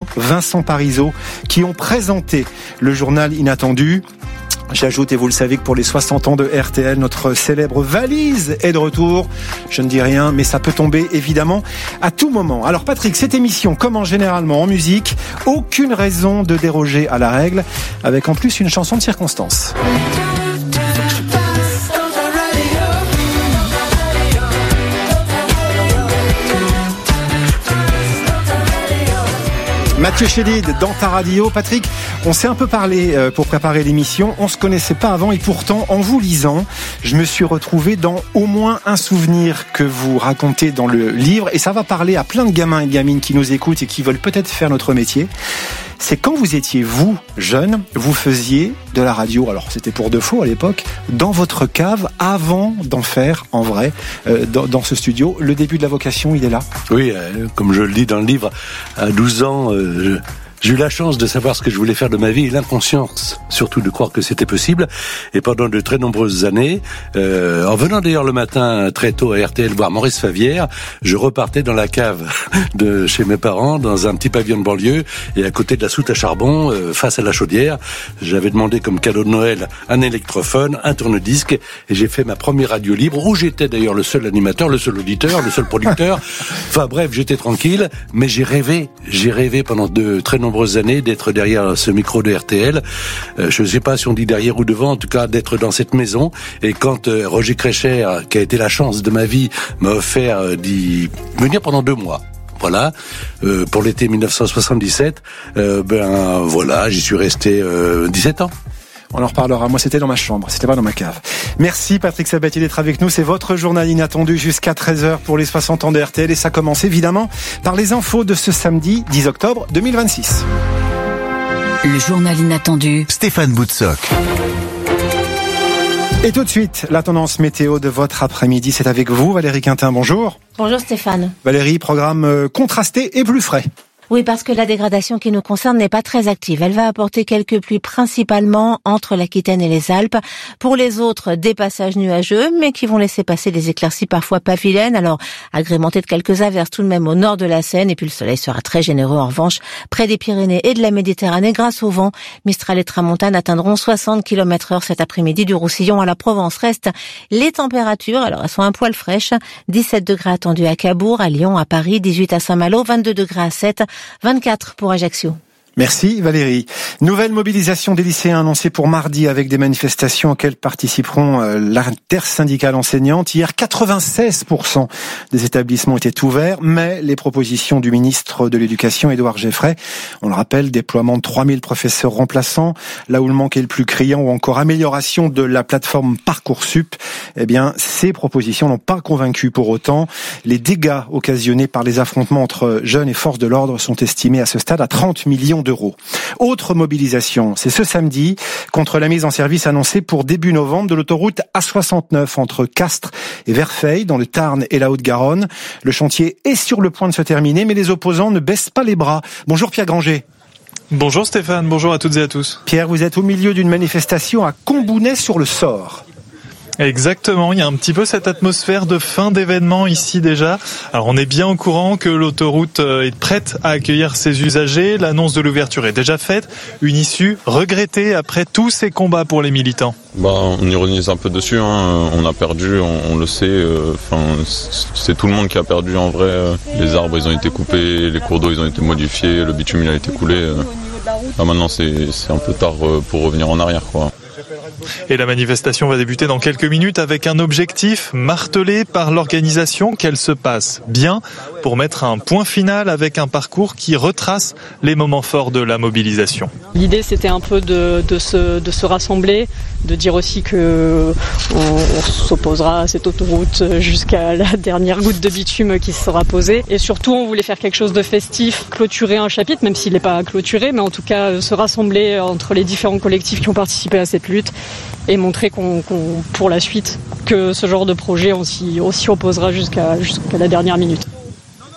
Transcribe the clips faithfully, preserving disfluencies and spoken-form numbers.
Vincent Parisot qui ont présenté le journal Inattendu. J'ajoute, et vous le savez, que pour les soixante ans de R T L, notre célèbre valise est de retour. Je ne dis rien, mais ça peut tomber évidemment à tout moment. Alors Patrick, cette émission commence généralement en musique. Aucune raison de déroger à la règle, avec en plus une chanson de circonstance. Mathieu Chédid dans ta radio. Patrick, on s'est un peu parlé pour préparer l'émission. On se connaissait pas avant et pourtant, en vous lisant, je me suis retrouvé dans au moins un souvenir que vous racontez dans le livre. Et ça va parler à plein de gamins et de gamines qui nous écoutent et qui veulent peut-être faire notre métier. C'est quand vous étiez, vous, jeune, vous faisiez de la radio, alors c'était pour de faux à l'époque, dans votre cave, avant d'en faire en vrai, euh, dans, dans ce studio. Le début de la vocation, il est là. Oui, euh, comme je le dis dans le livre, à douze ans, euh, je... J'ai eu la chance de savoir ce que je voulais faire de ma vie et l'inconscience, surtout de croire que c'était possible. Et pendant de très nombreuses années, euh, en venant d'ailleurs le matin très tôt à R T L voir Maurice Favière, je repartais dans la cave de chez mes parents, dans un petit pavillon de banlieue, et à côté de la soute à charbon, euh, face à la chaudière. J'avais demandé comme cadeau de Noël un électrophone, un tourne-disque, et j'ai fait ma première radio libre, où j'étais d'ailleurs le seul animateur, le seul auditeur, le seul producteur. Enfin bref, j'étais tranquille, mais j'ai rêvé, j'ai rêvé pendant de très nombreuses nombreuses années d'être derrière ce micro de R T L. Euh, je ne sais pas si on dit derrière ou devant, en tout cas d'être dans cette maison. Et quand euh, Roger Crécher, qui a été la chance de ma vie, m'a offert euh, d'y venir pendant deux mois. Voilà, euh, pour l'été dix-neuf cent soixante-dix-sept, euh, ben voilà, j'y suis resté euh, dix-sept ans. On en reparlera. Moi, c'était dans ma chambre, c'était pas dans ma cave. Merci Patrick Sabatier d'être avec nous. C'est votre journal Inattendu jusqu'à treize heures pour les soixante ans de R T L. Et ça commence évidemment par les infos de ce samedi dix octobre deux mille vingt-six. Le journal Inattendu. Stéphane Boutsock. Et tout de suite, la tendance météo de votre après-midi, c'est avec vous, Valérie Quintin. Bonjour. Bonjour Stéphane. Valérie, programme contrasté et plus frais. Oui, parce que la dégradation qui nous concerne n'est pas très active. Elle va apporter quelques pluies principalement entre l'Aquitaine et les Alpes. Pour les autres, des passages nuageux, mais qui vont laisser passer des éclaircies parfois pas vilaines, alors agrémentées de quelques averses tout de même au nord de la Seine. Et puis le soleil sera très généreux en revanche près des Pyrénées et de la Méditerranée grâce au vent. Mistral et Tramontane atteindront soixante kilomètres heure cet après-midi du Roussillon à la Provence. Restent les températures, alors elles sont un poil fraîches. dix-sept degrés attendus à Cabourg, à Lyon, à Paris, dix-huit à Saint-Malo, vingt-deux degrés à Sète, vingt-quatre pour Ajaccio. Merci Valérie. Nouvelle mobilisation des lycéens annoncée pour mardi avec des manifestations auxquelles participeront euh, l'intersyndicale enseignante. Hier, quatre-vingt-seize pour cent des établissements étaient ouverts, mais les propositions du ministre de l'Éducation, Édouard Geffray, on le rappelle, déploiement de trois mille professeurs remplaçants, là où le manque est le plus criant, ou encore amélioration de la plateforme Parcoursup, eh bien, ces propositions n'ont pas convaincu pour autant. Les dégâts occasionnés par les affrontements entre jeunes et forces de l'ordre sont estimés à ce stade à trente millions d'euros. Autre mobilisation, c'est ce samedi contre la mise en service annoncée pour début novembre de l'autoroute A soixante-neuf entre Castres et Verfeil dans le Tarn et la Haute-Garonne. Le chantier est sur le point de se terminer, mais les opposants ne baissent pas les bras. Bonjour Pierre Granger. Bonjour Stéphane, bonjour à toutes et à tous. Pierre, vous êtes au milieu d'une manifestation à Combounet-sur-le-Sort. Exactement, il y a un petit peu cette atmosphère de fin d'événement ici déjà. Alors on est bien au courant que l'autoroute est prête à accueillir ses usagers. L'annonce de l'ouverture est déjà faite. Une issue regrettée après tous ces combats pour les militants. Bah, on ironise un peu dessus, hein. On a perdu, on, on le sait. Enfin, euh, c'est tout le monde qui a perdu en vrai. Les arbres ils ont été coupés, les cours d'eau ils ont été modifiés, le bitume il a été coulé. Là maintenant c'est, c'est un peu tard pour revenir en arrière, quoi. Et la manifestation va débuter dans quelques minutes avec un objectif martelé par l'organisation, qu'elle se passe bien pour mettre un point final avec un parcours qui retrace les moments forts de la mobilisation. L'idée c'était un peu de, de, se, de se rassembler, de dire aussi que on, on s'opposera à cette autoroute jusqu'à la dernière goutte de bitume qui sera posée. Et surtout on voulait faire quelque chose de festif, clôturer un chapitre, même s'il n'est pas clôturé, mais en tout cas se rassembler entre les différents collectifs qui ont participé à cette lutte et montrer qu'on, qu'on, pour la suite que ce genre de projet on s'y, on s'y opposera jusqu'à, jusqu'à la dernière minute.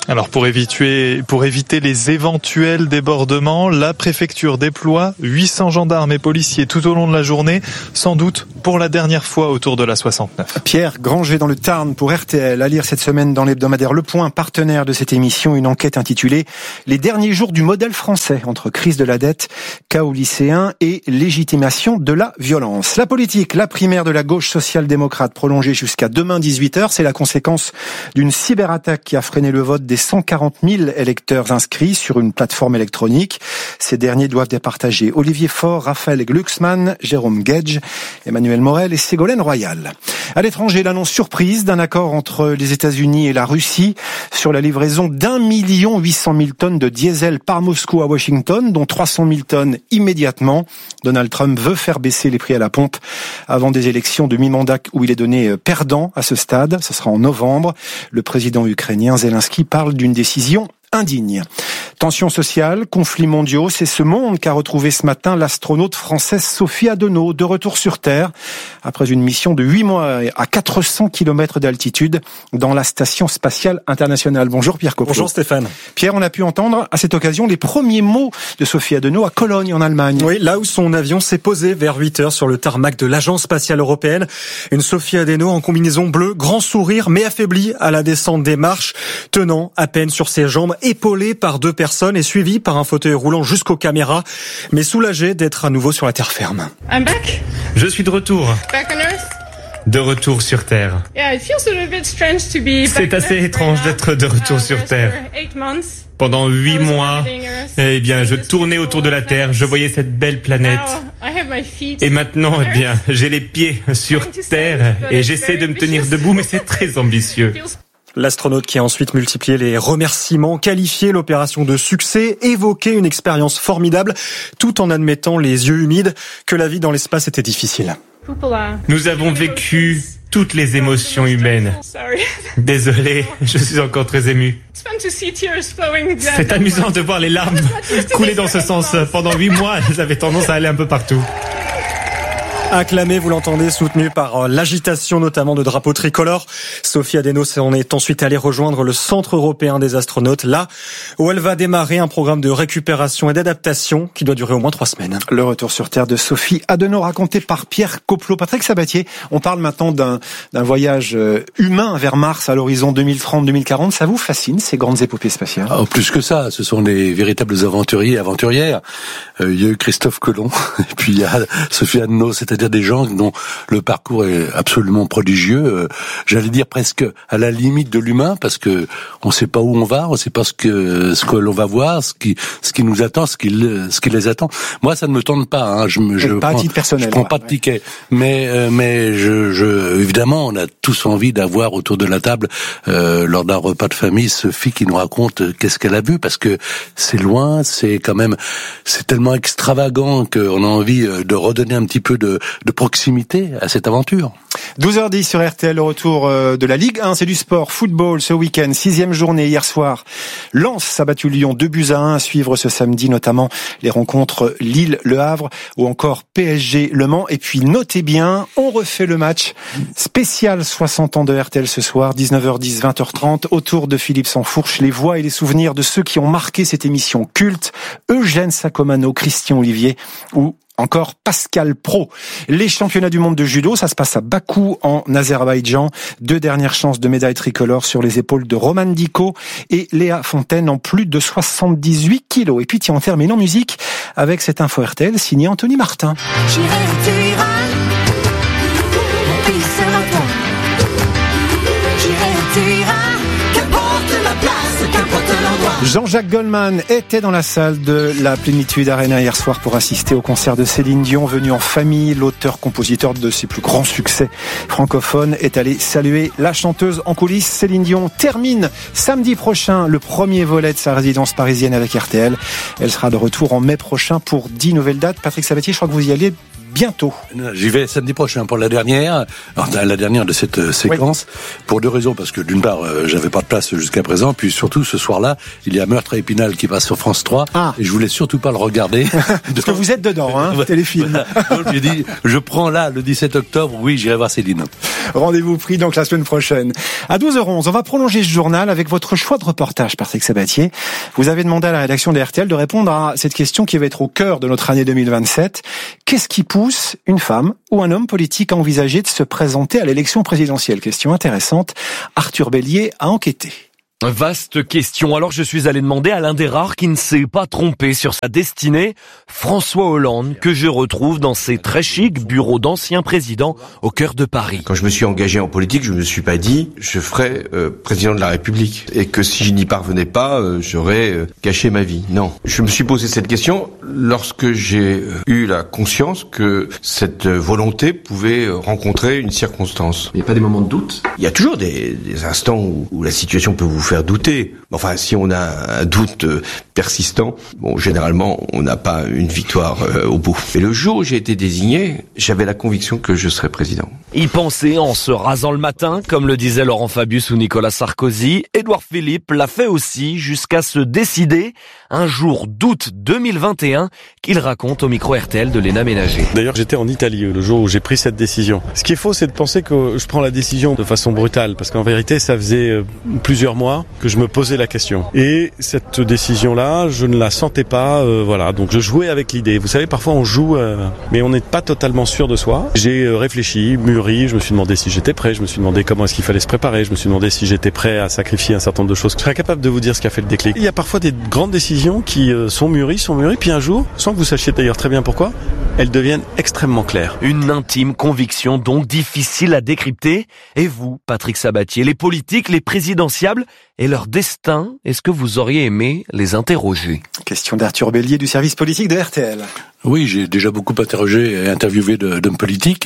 Alors pour éviter, pour éviter les éventuels débordements, la préfecture déploie huit cents gendarmes et policiers tout au long de la journée, sans doute pour la dernière fois autour de la soixante-neuf. Pierre Granger dans le Tarn pour R T L. À lire cette semaine dans l'hebdomadaire Le Point, partenaire de cette émission, une enquête intitulée « Les derniers jours du modèle français entre crise de la dette, chaos lycéen et légitimation de la violence ». La politique, la primaire de la gauche social-démocrate prolongée jusqu'à demain dix-huit heures, c'est la conséquence d'une cyberattaque qui a freiné le vote des cent quarante mille électeurs inscrits sur une plateforme électronique. Ces derniers doivent départager Olivier Faure, Raphaël Glucksmann, Jérôme Gage, Emmanuel Morel et Ségolène Royal. À l'étranger, l'annonce surprise d'un accord entre les États-Unis et la Russie sur la livraison d'un million huit cent mille tonnes de diesel par Moscou à Washington, dont trois cent mille tonnes immédiatement. Donald Trump veut faire baisser les prix à la pompe avant des élections de mi-mandat où il est donné perdant à ce stade. Ce sera en novembre. Le président ukrainien Zelensky parle d'une décision indigne. Tensions sociales, conflits mondiaux, c'est ce monde qu'a retrouvé ce matin l'astronaute française Sophie Adenau, de retour sur Terre, après une mission de huit mois à quatre cents kilomètres d'altitude dans la Station Spatiale Internationale. Bonjour Pierre Coppelot. Bonjour Stéphane. Pierre, on a pu entendre à cette occasion les premiers mots de Sophie Adenau à Cologne en Allemagne. Oui, là où son avion s'est posé vers huit heures sur le tarmac de l'Agence Spatiale Européenne. Une Sophie Adenau en combinaison bleue, grand sourire mais affaiblie à la descente des marches, tenant à peine sur ses jambes, épaulée par deux personnes et suivie par un fauteuil roulant jusqu'aux caméras, mais soulagée d'être à nouveau sur la terre ferme. I'm back. Je suis de retour. Back on Earth. De retour sur Terre. Yeah, it feels a little bit strange to be back C'est assez étrange d'être de retour sur Terre. Pendant huit mois, eh bien, je tournais autour de la Terre, je voyais cette belle planète. Et maintenant, eh bien, j'ai les pieds sur Terre et j'essaie de me tenir debout, mais c'est très ambitieux. L'astronaute qui a ensuite multiplié les remerciements, qualifié l'opération de succès, évoqué une expérience formidable, tout en admettant les yeux humides que la vie dans l'espace était difficile. Nous avons vécu toutes les émotions humaines. Désolé, je suis encore très ému. C'est amusant de voir les larmes couler dans ce sens. Pendant huit mois, elles avaient tendance à aller un peu partout. Acclamée, vous l'entendez, soutenue par l'agitation notamment de drapeaux tricolores. Sophie Adenau en est ensuite allée rejoindre le Centre européen des astronautes, là où elle va démarrer un programme de récupération et d'adaptation qui doit durer au moins trois semaines. Le retour sur Terre de Sophie Adenau raconté par Pierre Coppelot. Patrick Sabatier, on parle maintenant d'un, d'un voyage humain vers Mars à l'horizon deux mille trente deux mille quarante. Ça vous fascine, ces grandes épopées spatiales? Oh, plus que ça, ce sont des véritables aventuriers et aventurières. Euh, il y a eu Christophe Colomb, et puis il y a Sophie Adenau, c'est-à-dire des gens dont le parcours est absolument prodigieux, euh, j'allais dire presque à la limite de l'humain, parce que on sait pas où on va, on sait pas ce que ce que l'on va voir, ce qui ce qui nous attend, ce qui ce qui les attend. Moi, ça ne me tente pas. Hein. Je me je pas prends, à titre personnel. Je prends ouais, pas ouais. de ticket, mais euh, mais je, je évidemment, on a tous envie d'avoir autour de la table euh, lors d'un repas de famille Sophie qui nous raconte qu'est-ce qu'elle a vu, parce que c'est loin, c'est quand même c'est tellement extravagant qu'on a envie de redonner un petit peu de de proximité à cette aventure. douze heures dix sur R T L, le retour de la Ligue un, c'est du sport, football ce week-end, sixième journée hier soir. Lens a battu Lyon deux buts à un, à suivre ce samedi notamment les rencontres Lille-Le Havre ou encore P S G-Le Mans. Et puis notez bien, on refait le match spécial soixante ans de R T L ce soir, dix-neuf heures dix, vingt heures trente, autour de Philippe Sansfourche, les voix et les souvenirs de ceux qui ont marqué cette émission culte, Eugène Sacomano, Christian Olivier ou encore Pascal Pro. Les championnats du monde de judo, ça se passe à Bakou en Azerbaïdjan. Deux dernières chances de médaille tricolore sur les épaules de Roman Diko et Léa Fontaine en plus de soixante-dix-huit kilos. Et puis tiens, on termine en musique avec cette info R T L signée Anthony Martin. J'irai où tu iras, puis sera toi. J'irai où tu iras, qu'importe la place, qu'importe l'endroit. Jean-Jacques Goldman était dans la salle de la Plénitude Arena hier soir pour assister au concert de Céline Dion, venu en famille. L'auteur-compositeur de ses plus grands succès francophones est allé saluer la chanteuse en coulisses. Céline Dion termine samedi prochain le premier volet de sa résidence parisienne avec R T L. Elle sera de retour en mai prochain pour dix nouvelles dates. Patrick Sabatier, je crois que vous y allez bientôt. J'y vais samedi prochain pour la dernière, la dernière de cette séquence, oui. Pour deux raisons. Parce que d'une part, euh, j'avais pas de place jusqu'à présent, puis surtout ce soir-là, il y a Meurtre à Épinal qui passe sur France trois, ah. Et je voulais surtout pas le regarder. Parce que vous êtes dedans, hein, téléfilm. Donc j'ai dit, je prends là le dix-sept octobre, oui, j'irai voir Céline. Rendez-vous pris donc la semaine prochaine. À douze heures onze, on va prolonger ce journal avec votre choix de reportage, Patrick Sabatier. Vous avez demandé à la rédaction de R T L de répondre à cette question qui va être au cœur de notre année deux mille vingt-sept. Qu'est-ce qui pousse une femme ou un homme politique à envisager de se présenter à l'élection présidentielle? Question intéressante. Arthur Bélier a enquêté. Vaste question. Alors je suis allé demander à l'un des rares qui ne s'est pas trompé sur sa destinée, François Hollande, que je retrouve dans ses très chics bureaux d'anciens présidents au cœur de Paris. Quand je me suis engagé en politique, je me suis pas dit je ferais euh, président de la République et que si je n'y parvenais pas, euh, j'aurais euh, gâché ma vie. Non. Je me suis posé cette question lorsque j'ai euh, eu la conscience que cette euh, volonté pouvait euh, rencontrer une circonstance. Il n'y a pas des moments de doute? Il y a toujours des, des instants où, où la situation peut vous faire faire douter. Enfin, si on a un doute euh, persistant, bon, généralement, on n'a pas une victoire euh, au bout. Et le jour où j'ai été désigné, j'avais la conviction que je serais président. Y penser en se rasant le matin, comme le disaient Laurent Fabius ou Nicolas Sarkozy. Édouard Philippe l'a fait aussi jusqu'à se décider un jour d'août deux mille vingt et un qu'il raconte au micro R T L de Léna Ménager. D'ailleurs, j'étais en Italie le jour où j'ai pris cette décision. Ce qui est faux, c'est de penser que je prends la décision de façon brutale, parce qu'en vérité, ça faisait plusieurs mois que je me posais la question. Et cette décision-là, je ne la sentais pas, euh, voilà. Donc je jouais avec l'idée. Vous savez, parfois on joue, euh, mais on n'est pas totalement sûr de soi. J'ai euh, réfléchi, mûri, je me suis demandé si j'étais prêt, je me suis demandé comment est-ce qu'il fallait se préparer, je me suis demandé si j'étais prêt à sacrifier un certain nombre de choses. Je serais capable de vous dire ce qui a fait le déclic. Il y a parfois des grandes décisions qui euh, sont mûries, sont mûries, puis un jour, sans que vous sachiez d'ailleurs très bien pourquoi, elles deviennent extrêmement claires. Une intime conviction donc difficile à décrypter. Et vous, Patrick Sabatier, les politiques, les présidentiables et leur destin, est-ce que vous auriez aimé les interroger? Question d'Arthur Bélier du service politique de R T L. Oui, j'ai déjà beaucoup interrogé et interviewé de, d'hommes politiques,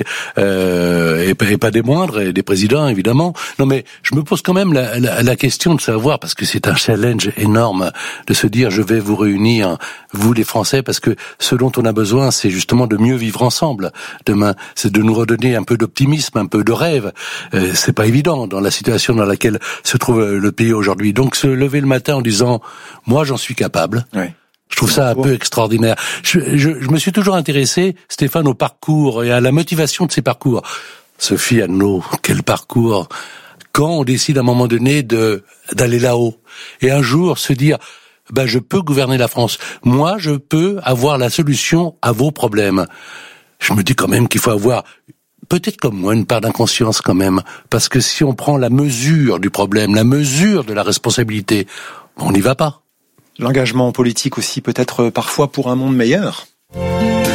euh, et, et pas des moindres, et des présidents évidemment. Non, mais je me pose quand même la, la, la question de savoir, parce que c'est un challenge énorme de se dire je vais vous réunir, vous les Français, parce que ce dont on a besoin, c'est justement de mieux vivre ensemble demain. C'est de nous redonner un peu d'optimisme, un peu de rêve. Euh, c'est pas évident dans la situation dans laquelle se trouve le pays aujourd'hui. Donc se lever le matin en disant moi j'en suis capable. Oui. Je trouve ça un peu extraordinaire. Je, je, je me suis toujours intéressé, Stéphane, au parcours et à la motivation de ces parcours. Sophie Anneau, quel parcours! Quand on décide à un moment donné de d'aller là-haut et un jour se dire, ben je peux gouverner la France. Moi, je peux avoir la solution à vos problèmes. Je me dis quand même qu'il faut avoir, peut-être comme moi, une part d'inconscience quand même, parce que si on prend la mesure du problème, la mesure de la responsabilité, on n'y va pas. L'engagement politique aussi peut-être parfois pour un monde meilleur.